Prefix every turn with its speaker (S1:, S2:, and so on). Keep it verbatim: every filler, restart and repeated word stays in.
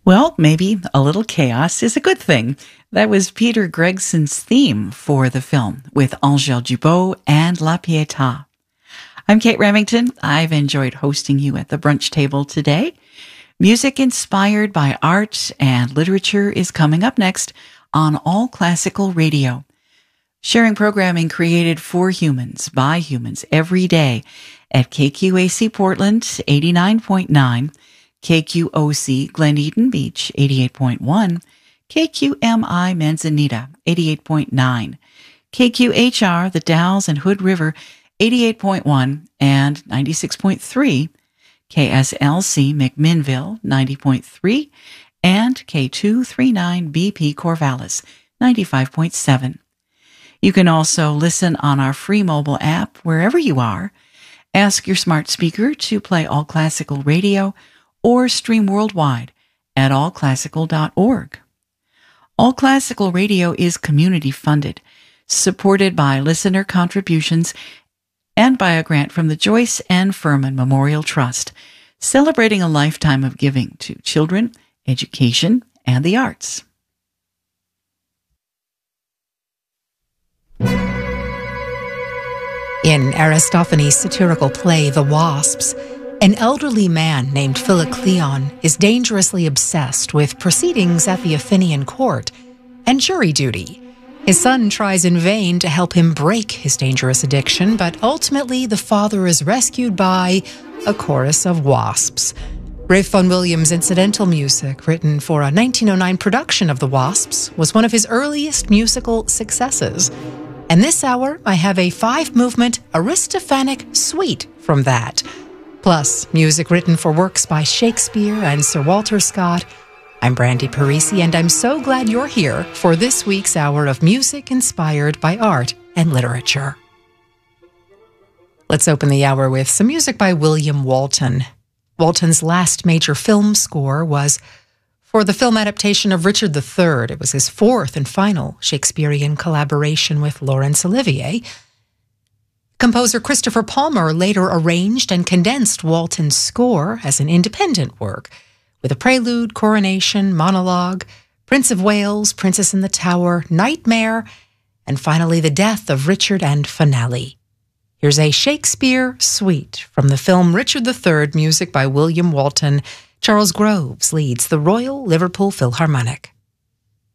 S1: Well, maybe a little chaos is a good thing. That was Peter Gregson's theme for the film with Angèle Dubot and La Pietà. I'm Kate Remington. I've enjoyed hosting you at the brunch table today. Music inspired by art and literature is coming up next on All Classical Radio. Sharing programming created for humans, by humans, every day at K Q A C Portland, eighty-nine point nine, K Q O C Glen Eden Beach, eighty-eight point one, K Q M I Manzanita, eighty-eight point nine, K Q H R The Dalles and Hood River, eighty-eight point one and ninety-six point three, K S L C McMinnville, ninety point three, and K two thirty-nine B P Corvallis, ninety-five point seven. You can also listen on our free mobile app wherever you are. Ask your smart speaker to play All Classical Radio or stream worldwide at all classical dot org. All Classical Radio is community funded, supported by listener contributions and by a grant from the Joyce N. Furman Memorial Trust, celebrating a lifetime of giving to children, education, and the arts.
S2: In Aristophanes' satirical play, The Wasps, an elderly man named Philocleon is dangerously obsessed with proceedings at the Athenian court and jury duty. His son tries in vain to help him break his dangerous addiction, but ultimately the father is rescued by a chorus of wasps. Ralph Vaughan Williams' incidental music, written for a nineteen oh nine production of The Wasps, was one of his earliest musical successes. And this hour, I have a five-movement Aristophanic suite from that. Plus, music written for works by Shakespeare and Sir Walter Scott. I'm Brandy Parisi, and I'm so glad you're here for this week's hour of music inspired by art and literature. Let's open the hour with some music by William Walton. Walton's last major film score was for the film adaptation of Richard the Third. It was his fourth and final Shakespearean collaboration with Laurence Olivier. Composer Christopher Palmer later arranged and condensed Walton's score as an independent work, with a prelude, coronation, monologue, Prince of Wales, Princess in the Tower, Nightmare, and finally the death of Richard and finale. Here's a Shakespeare suite from the film Richard the Third, music by William Walton. Charles Groves leads the Royal Liverpool Philharmonic.